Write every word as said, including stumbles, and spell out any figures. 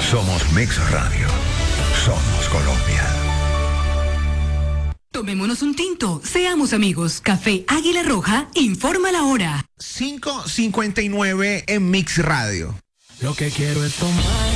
Somos Mix Radio. Somos Colombia. Tomémonos un tinto, seamos amigos. Café Águila Roja informa la hora. cinco cincuenta y nueve en Mix Radio. Lo que quiero es tomar